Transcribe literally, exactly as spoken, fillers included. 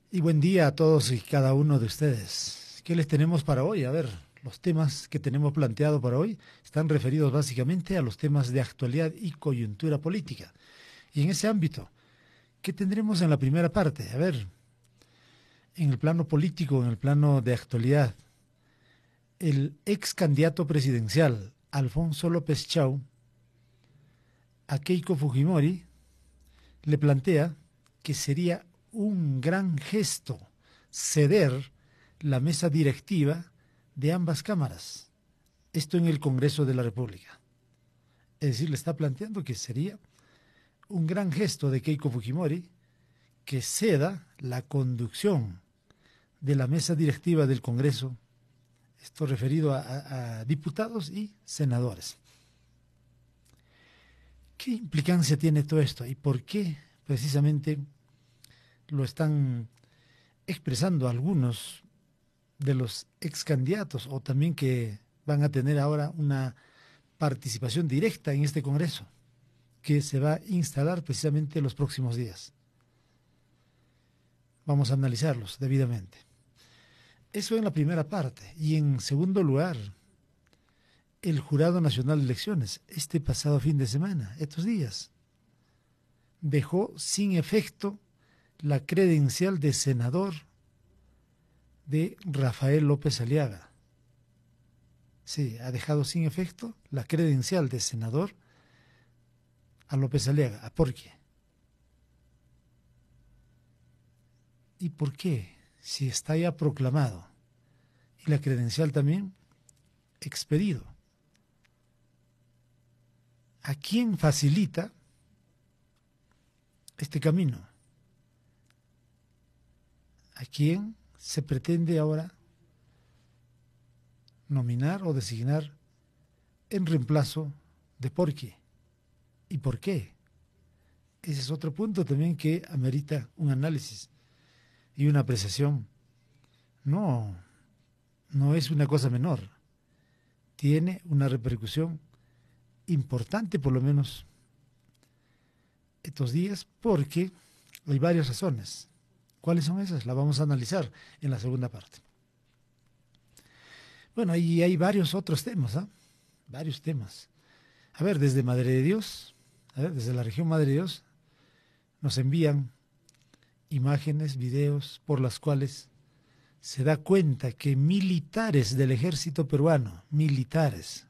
Y buen día a todos y cada uno de ustedes. ¿Qué les tenemos para hoy? A ver, los temas que tenemos planteado para hoy están referidos básicamente a los temas de actualidad y coyuntura política. Y en ese ámbito, ¿qué tendremos en la primera parte? A ver, en el plano político, en el plano de actualidad, el ex candidato presidencial Alfonso López Chau a Keiko Fujimori le plantea que sería un gran gesto ceder la mesa directiva de ambas cámaras, esto en el Congreso de la República. Es decir, le está planteando que sería un gran gesto de Keiko Fujimori que ceda la conducción de la mesa directiva del Congreso, esto referido a, a, a diputados y senadores. ¿Qué implicancia tiene todo esto y por qué precisamente lo están expresando algunos de los ex candidatos o también que van a tener ahora una participación directa en este Congreso que se va a instalar precisamente en los próximos días? Vamos a analizarlos debidamente. Eso en la primera parte. Y en segundo lugar, el Jurado Nacional de Elecciones, este pasado fin de semana, estos días, dejó sin efecto la credencial de senador de Rafael López Aliaga. Sí, ha dejado sin efecto la credencial de senador a López Aliaga. ¿Por qué? ¿Y por qué? Si está ya proclamado y la credencial también expedido. ¿A quién facilita este camino? ¿A quién se pretende ahora nominar o designar en reemplazo de Porqui? ¿Y por qué? Ese es otro punto también que amerita un análisis y una apreciación. No, no es una cosa menor. Tiene una repercusión importante, por lo menos estos días, porque hay varias razones. ¿Cuáles son esas? Las vamos a analizar en la segunda parte. Bueno, y hay varios otros temas, ¿ah? Varios temas. A ver, desde Madre de Dios, a ver, desde la región Madre de Dios, nos envían imágenes, videos, por las cuales se da cuenta que militares del ejército peruano, militares,